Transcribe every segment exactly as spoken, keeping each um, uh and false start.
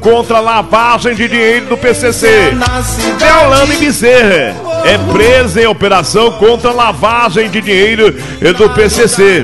contra a lavagem de dinheiro do P C C. Deolane Bezerra é presa em operação contra a lavagem de dinheiro do P C C.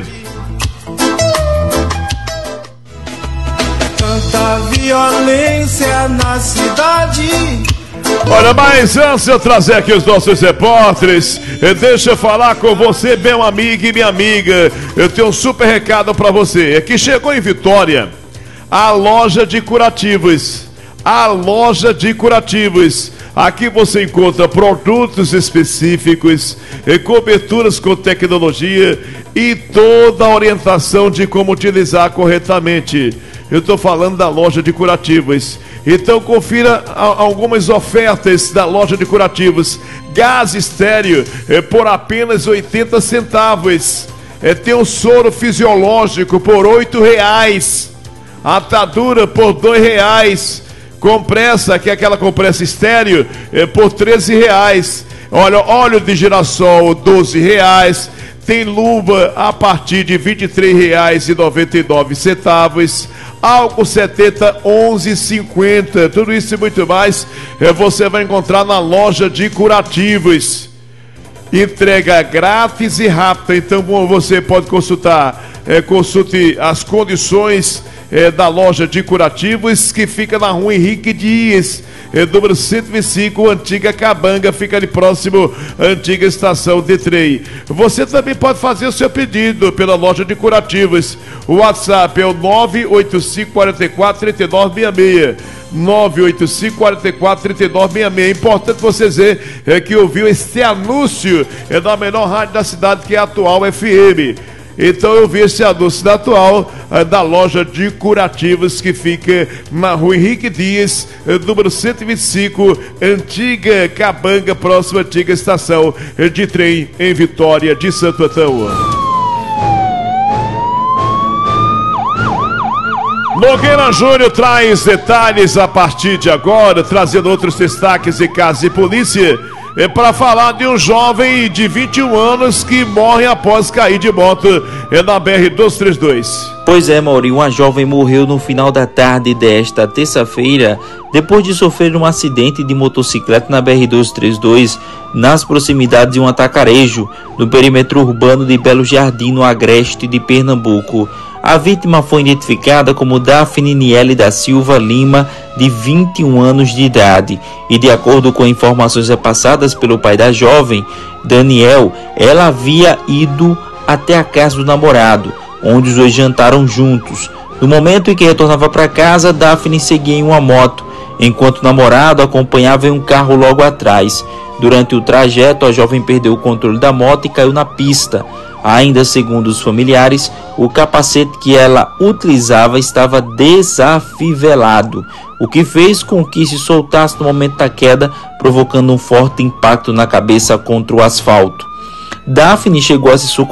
Tanta violência na cidade. Olha, mas antes de eu trazer aqui os nossos repórteres, deixa eu falar com você, meu amigo e minha amiga. Eu tenho um super recado para você. É que chegou em Vitória a loja de curativos. A loja de curativos. Aqui você encontra produtos específicos, coberturas com tecnologia e toda a orientação de como utilizar corretamente. Eu estou falando da loja de curativos. Então confira algumas ofertas da loja de curativos. Gás estéreo é, por apenas oitenta centavos. É, tem um soro fisiológico por oito reais. Atadura por dois reais. Compressa, que é aquela compressa estéreo, é, por treze reais. Olha, óleo de girassol, doze reais. Tem luva a partir de vinte e três reais e noventa e nove centavos. Álcool setenta, onze e cinquenta. Tudo isso e muito mais é, você vai encontrar na loja de curativos. Entrega grátis e rápida. Então você pode consultar, é, consulte as condições é, da loja de curativos, que fica na rua Henrique Dias, é, número cento e vinte e cinco, Antiga Cabanga, fica ali próximo à antiga estação de trem. Você também pode fazer o seu pedido pela loja de curativos. O WhatsApp é o nove oito cinco, quatro quatro, três nove seis seis. nove oito cinco, quatro quatro, três nove seis seis. É importante você dizer é, que ouviu este anúncio é da menor rádio da cidade, que é a Atual F M. Então eu vi esse anúncio da Atual, da loja de curativos, que fica na rua Henrique Dias, número cento e vinte e cinco, Antiga Cabanga, próxima à antiga estação de trem em Vitória de Santo Antão. Nogueira Júnior traz detalhes a partir de agora, trazendo outros destaques em casos de polícia. É para falar de um jovem de vinte e um anos que morre após cair de moto é na B R duzentos e trinta e dois. Pois é, Mauri, uma jovem morreu no final da tarde desta terça-feira depois de sofrer um acidente de motocicleta na B R duzentos e trinta e dois, nas proximidades de um atacarejo, no perímetro urbano de Belo Jardim, no agreste de Pernambuco. A vítima foi identificada como Daphne Niele da Silva Lima, de vinte e um anos de idade, e de acordo com informações repassadas pelo pai da jovem, Daniel, ela havia ido até a casa do namorado, onde os dois jantaram juntos. No momento em que retornava para casa, Daphne seguia em uma moto, enquanto o namorado acompanhava em um carro logo atrás. Durante o trajeto, a jovem perdeu o controle da moto e caiu na pista. Ainda segundo os familiares, o capacete que ela utilizava estava desafivelado, o que fez com que se soltasse no momento da queda, provocando um forte impacto na cabeça contra o asfalto. Daphne chegou a se socorrer